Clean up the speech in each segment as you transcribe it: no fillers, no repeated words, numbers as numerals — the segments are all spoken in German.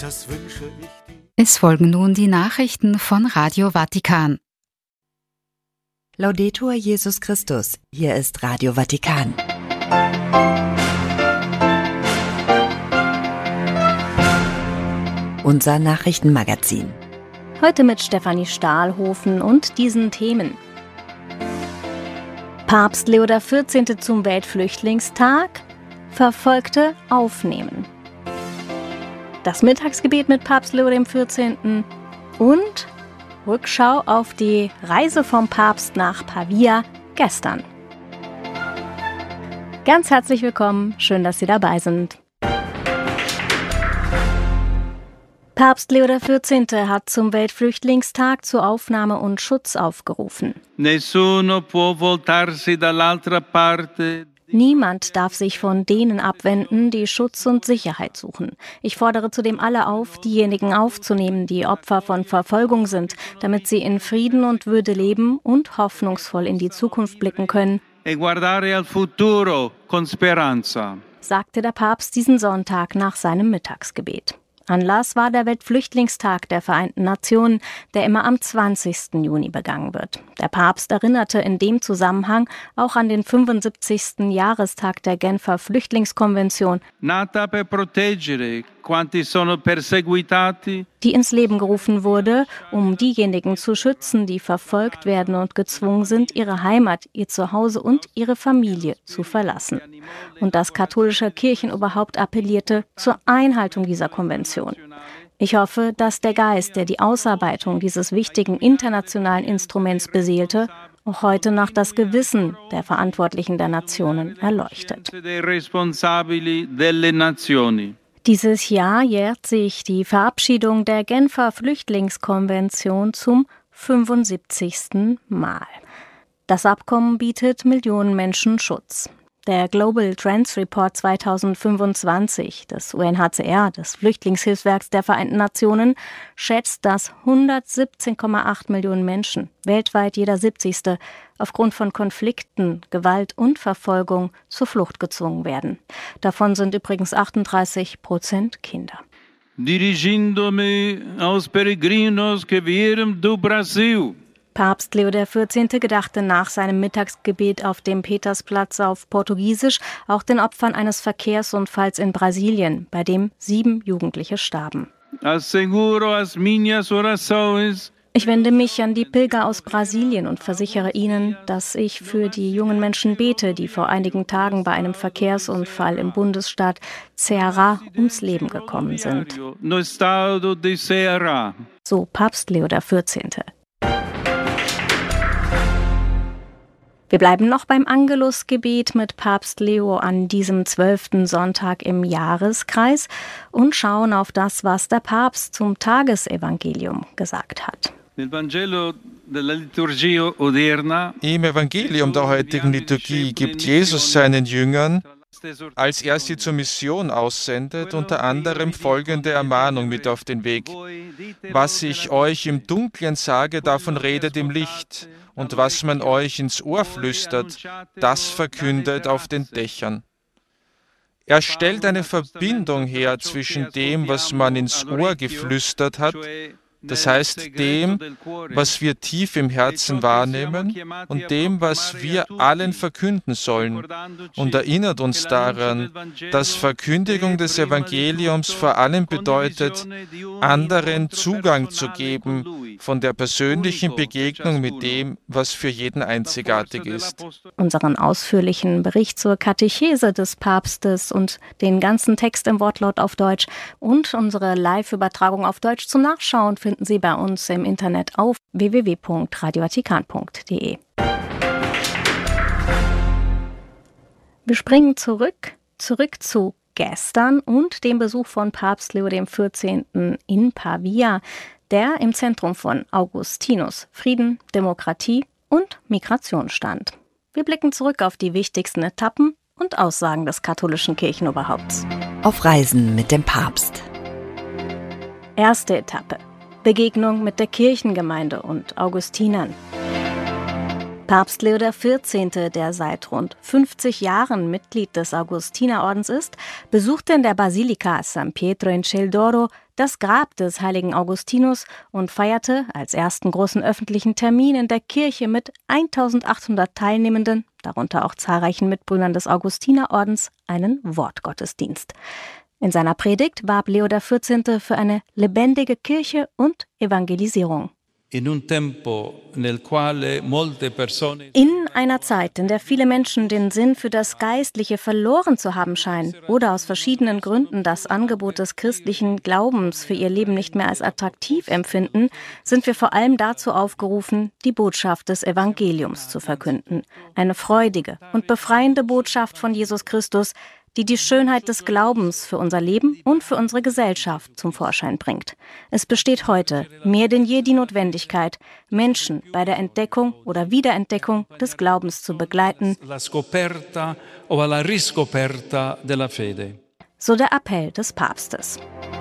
das wünsche ich dir. Es folgen nun die Nachrichten von Radio Vatikan. Laudetur Jesus Christus, hier ist Radio Vatikan. Unser Nachrichtenmagazin. Heute mit Stefanie Stahlhofen und diesen Themen. Papst Leo XIV. Zum Weltflüchtlingstag, Verfolgte aufnehmen. Das Mittagsgebet mit Papst Leo XIV. Und Rückschau auf die Reise vom Papst nach Pavia gestern. Ganz herzlich willkommen, schön, dass Sie dabei sind. Papst Leo XIV. Hat zum Weltflüchtlingstag zu Aufnahme und Schutz aufgerufen. Nessuno può voltarsi dall'altra parte. Niemand darf sich von denen abwenden, die Schutz und Sicherheit suchen. Ich fordere zudem alle auf, diejenigen aufzunehmen, die Opfer von Verfolgung sind, damit sie in Frieden und Würde leben und hoffnungsvoll in die Zukunft blicken können, E guardare al futuro con speranza. sagte der Papst diesen Sonntag nach seinem Mittagsgebet. Anlass war der Weltflüchtlingstag der Vereinten Nationen, der immer am 20. Juni begangen wird. Der Papst erinnerte in dem Zusammenhang auch an den 75. Jahrestag der Genfer Flüchtlingskonvention, Nata per proteggere quanti sono perseguitati, die ins Leben gerufen wurde, um diejenigen zu schützen, die verfolgt werden und gezwungen sind, ihre Heimat, ihr Zuhause und ihre Familie zu verlassen. Und das katholische Kirchenoberhaupt appellierte zur Einhaltung dieser Konvention. Ich hoffe, dass der Geist, der die Ausarbeitung dieses wichtigen internationalen Instruments beseelte, auch heute noch das Gewissen der Verantwortlichen der Nationen erleuchtet. dei responsabili delle nazioni. Dieses Jahr jährt sich die Verabschiedung der Genfer Flüchtlingskonvention zum 75. Mal. Das Abkommen bietet Millionen Menschen Schutz. Der Global Trends Report 2025 des UNHCR, des Flüchtlingshilfswerks der Vereinten Nationen, schätzt, dass 117,8 Millionen Menschen, weltweit jeder 70., aufgrund von Konflikten, Gewalt und Verfolgung zur Flucht gezwungen werden. Davon sind übrigens 38% Kinder. Dirigindo-me aos peregrinos que vieram do Brasil. Papst Leo XIV. Gedachte nach seinem Mittagsgebet auf dem Petersplatz auf Portugiesisch auch den Opfern eines Verkehrsunfalls in Brasilien, bei dem 7 Jugendliche starben. Asseguro as minhas orações. Ich wende mich an die Pilger aus Brasilien und versichere ihnen, dass ich für die jungen Menschen bete, die vor einigen Tagen bei einem Verkehrsunfall im Bundesstaat Ceará ums Leben gekommen sind. No estado de Ceará. So Papst Leo XIV. Wir bleiben noch beim Angelusgebet mit Papst Leo an diesem 12. Sonntag im Jahreskreis und schauen auf das, was der Papst zum Tagesevangelium gesagt hat. Nel Vangelo della liturgia odierna Im Evangelium der heutigen Liturgie gibt Jesus seinen Jüngern, als er sie zur Mission aussendet, unter anderem folgende Ermahnung mit auf den Weg. Was ich euch im Dunkeln sage, davon redet im Licht, und was man euch ins Ohr flüstert, das verkündet auf den Dächern. Er stellt eine Verbindung her zwischen dem, was man ins Ohr geflüstert hat, das heißt dem, was wir tief im Herzen wahrnehmen und dem, was wir allen verkünden sollen, und erinnert uns daran, dass Verkündigung des Evangeliums vor allem bedeutet, anderen Zugang zu geben von der persönlichen Begegnung mit dem, was für jeden einzigartig ist. Unseren ausführlichen Bericht zur Katechese des Papstes und den ganzen Text im Wortlaut auf Deutsch und unsere Live-Übertragung auf Deutsch zum Nachschauen finden Sie bei uns im Internet auf www.radiovatikan.de. Wir springen zurück zu gestern und dem Besuch von Papst Leo XIV. In Pavia, der im Zentrum von Augustinus Frieden, Demokratie und Migration stand. Wir blicken zurück auf die wichtigsten Etappen und Aussagen des katholischen Kirchenoberhaupts. Auf Reisen mit dem Papst. Erste Etappe: Begegnung mit der Kirchengemeinde und Augustinern. Papst Leo XIV., der seit rund 50 Jahren Mitglied des Augustinerordens ist, besuchte in der Basilika San Pietro in Ciel d'Oro das Grab des heiligen Augustinus und feierte als ersten großen öffentlichen Termin in der Kirche mit 1800 Teilnehmenden, darunter auch zahlreichen Mitbrüdern des Augustinerordens, einen Wortgottesdienst. In seiner Predigt warb Leo XIV. Für eine lebendige Kirche und Evangelisierung. In einer Zeit, in der viele Menschen den Sinn für das Geistliche verloren zu haben scheinen oder aus verschiedenen Gründen das Angebot des christlichen Glaubens für ihr Leben nicht mehr als attraktiv empfinden, sind wir vor allem dazu aufgerufen, die Botschaft des Evangeliums zu verkünden. Eine freudige und befreiende Botschaft von Jesus Christus, die die Schönheit des Glaubens für unser Leben und für unsere Gesellschaft zum Vorschein bringt. Es besteht heute mehr denn je die Notwendigkeit, Menschen bei der Entdeckung oder Wiederentdeckung des Glaubens zu begleiten. So der Appell des Papstes.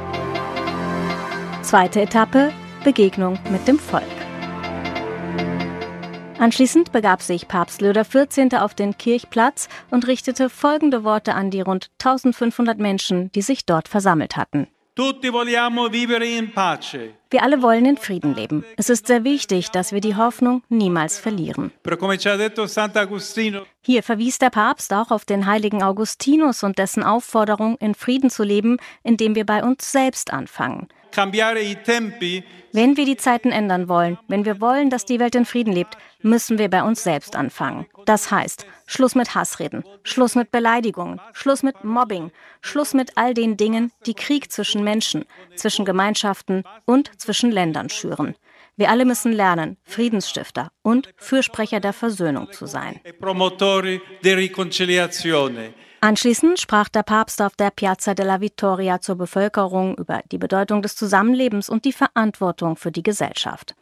Zweite Etappe: Begegnung mit dem Volk. Anschließend begab sich Papst Leo XIV. Auf den Kirchplatz und richtete folgende Worte an die rund 1500 Menschen, die sich dort versammelt hatten. Wir alle wollen in Frieden leben. Es ist sehr wichtig, dass wir die Hoffnung niemals verlieren. Hier verwies der Papst auch auf den heiligen Augustinus und dessen Aufforderung, in Frieden zu leben, indem wir bei uns selbst anfangen. Wenn wir die Zeiten ändern wollen, wenn wir wollen, dass die Welt in Frieden lebt, müssen wir bei uns selbst anfangen. Das heißt, Schluss mit Hassreden, Schluss mit Beleidigungen, Schluss mit Mobbing, Schluss mit all den Dingen, die Krieg zwischen Menschen, zwischen Gemeinschaften und zwischen Ländern schüren. Wir alle müssen lernen, Friedensstifter und Fürsprecher der Versöhnung zu sein. Anschließend sprach der Papst auf der Piazza della Vittoria zur Bevölkerung über die Bedeutung des Zusammenlebens und die Verantwortung für die Gesellschaft.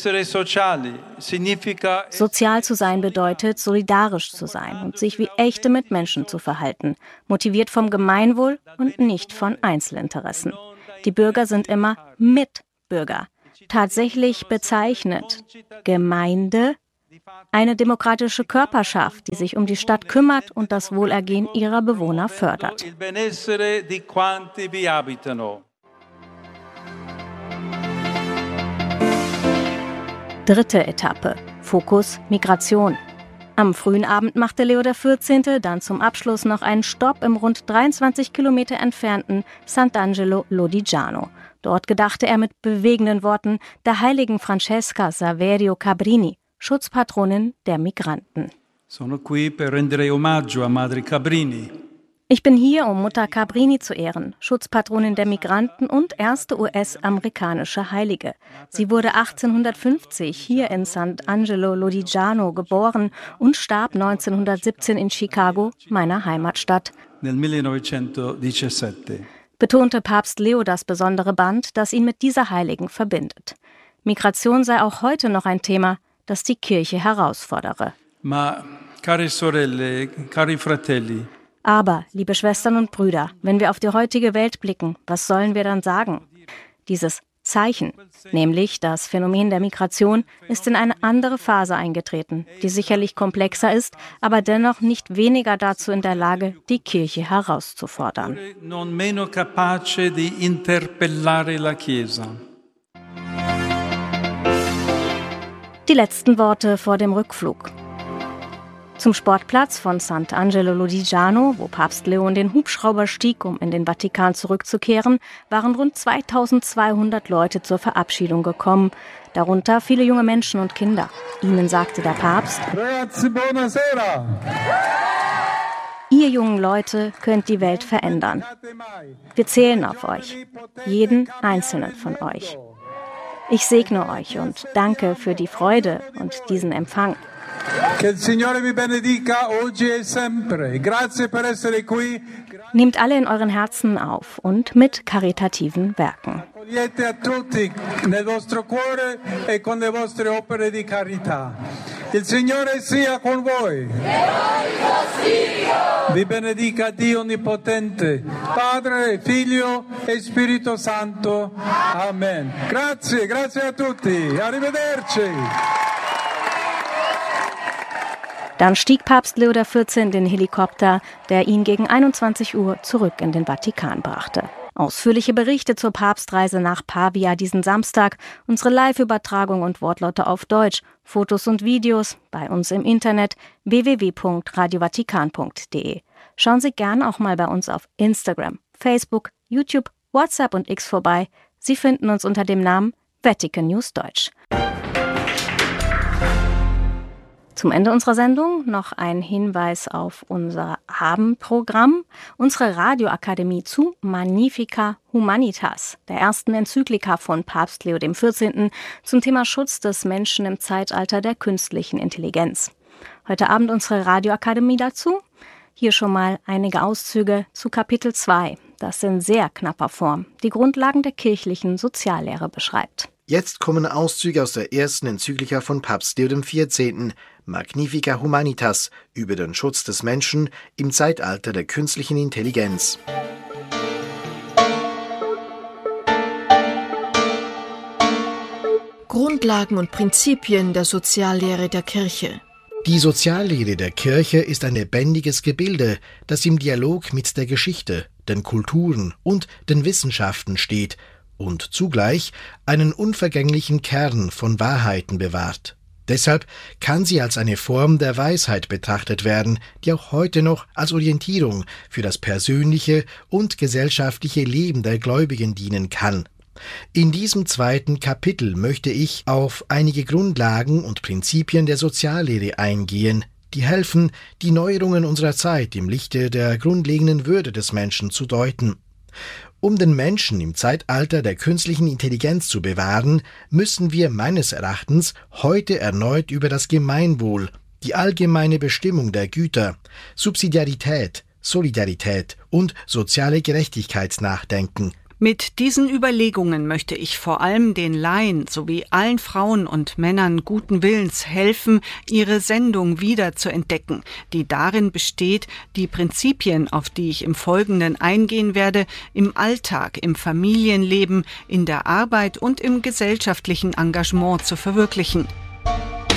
Sozial zu sein bedeutet, solidarisch zu sein und sich wie echte Mitmenschen zu verhalten, motiviert vom Gemeinwohl und nicht von Einzelinteressen. Die Bürger sind immer Mitbürger. Tatsächlich bezeichnet Gemeinde eine demokratische Körperschaft, die sich um die Stadt kümmert und das Wohlergehen ihrer Bewohner fördert. Dritte Etappe: Fokus Migration. Am frühen Abend machte Leo XIV. Dann zum Abschluss noch einen Stopp im rund 23 Kilometer entfernten Sant'Angelo Lodigiano. Dort gedachte er mit bewegenden Worten der heiligen Francesca Saverio Cabrini, Schutzpatronin der Migranten. Ich bin hier, um Mutter Cabrini zu ehren, Schutzpatronin der Migranten und erste US-amerikanische Heilige. Sie wurde 1850 hier in Sant'Angelo Lodigiano geboren und starb 1917 in Chicago, meiner Heimatstadt. Betonte Papst Leo das besondere Band, das ihn mit dieser Heiligen verbindet. Migration sei auch heute noch ein Thema, das die Kirche herausfordere. Aber, liebe Schwestern und Brüder, wenn wir auf die heutige Welt blicken, was sollen wir dann sagen? Dieses Zeichen, nämlich das Phänomen der Migration, ist in eine andere Phase eingetreten, die sicherlich komplexer ist, aber dennoch nicht weniger dazu in der Lage, die Kirche herauszufordern. Die letzten Worte vor dem Rückflug. Zum Sportplatz von Sant'Angelo Lodigiano, wo Papst Leo in den Hubschrauber stieg, um in den Vatikan zurückzukehren, waren rund 2200 Leute zur Verabschiedung gekommen, darunter viele junge Menschen und Kinder. Ihnen sagte der Papst: Ragazzi, buonasera! Ihr jungen Leute könnt die Welt verändern. Wir zählen auf euch, jeden einzelnen von euch. Ich segne euch und danke für die Freude und diesen Empfang. Nehmt alle in euren Herzen auf und mit karitativen Werken. Il Signore sia con voi. Vi benedica Dio Onnipotente, Padre, Figlio e Spirito Santo. Amen. Grazie a tutti. Arrivederci. Dann stieg Papst Leo XIV. In den Helikopter, der ihn gegen 21 Uhr zurück in den Vatikan brachte. Ausführliche Berichte zur Papstreise nach Pavia diesen Samstag, unsere Live-Übertragung und Wortlaute auf Deutsch, Fotos und Videos bei uns im Internet www.radiovatikan.de. Schauen Sie gern auch mal bei uns auf Instagram, Facebook, YouTube, WhatsApp und X vorbei. Sie finden uns unter dem Namen Vatican News Deutsch. Zum Ende unserer Sendung noch ein Hinweis auf unser Abendprogramm. Unsere Radioakademie zu Magnifica Humanitas, der ersten Enzyklika von Papst Leo XIV. Zum Thema Schutz des Menschen im Zeitalter der künstlichen Intelligenz. Heute Abend unsere Radioakademie dazu. Hier schon mal einige Auszüge zu Kapitel 2, das in sehr knapper Form die Grundlagen der kirchlichen Soziallehre beschreibt. Jetzt kommen Auszüge aus der ersten Enzyklika von Papst Leo XIV., Magnifica Humanitas, über den Schutz des Menschen im Zeitalter der künstlichen Intelligenz. Grundlagen und Prinzipien der Soziallehre der Kirche. Die Soziallehre der Kirche ist ein lebendiges Gebilde, das im Dialog mit der Geschichte, den Kulturen und den Wissenschaften steht und zugleich einen unvergänglichen Kern von Wahrheiten bewahrt. Deshalb kann sie als eine Form der Weisheit betrachtet werden, die auch heute noch als Orientierung für das persönliche und gesellschaftliche Leben der Gläubigen dienen kann. In diesem zweiten Kapitel möchte ich auf einige Grundlagen und Prinzipien der Soziallehre eingehen, die helfen, die Neuerungen unserer Zeit im Lichte der grundlegenden Würde des Menschen zu deuten. Um den Menschen im Zeitalter der künstlichen Intelligenz zu bewahren, müssen wir meines Erachtens heute erneut über das Gemeinwohl, die allgemeine Bestimmung der Güter, Subsidiarität, Solidarität und soziale Gerechtigkeit nachdenken. Mit diesen Überlegungen möchte ich vor allem den Laien sowie allen Frauen und Männern guten Willens helfen, ihre Sendung wieder zu entdecken, die darin besteht, die Prinzipien, auf die ich im Folgenden eingehen werde, im Alltag, im Familienleben, in der Arbeit und im gesellschaftlichen Engagement zu verwirklichen.